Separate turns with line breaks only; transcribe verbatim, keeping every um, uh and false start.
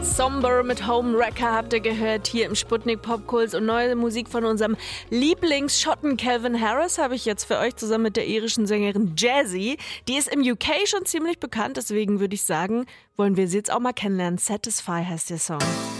Somber mit Homewrecker habt ihr gehört hier im Sputnik Popkults, und neue Musik von unserem Lieblingsschotten Calvin Harris habe ich jetzt für euch zusammen mit der irischen Sängerin Jazzy. Die ist im U K schon ziemlich bekannt, deswegen würde ich sagen, wollen wir sie jetzt auch mal kennenlernen. Satisfy heißt der Song.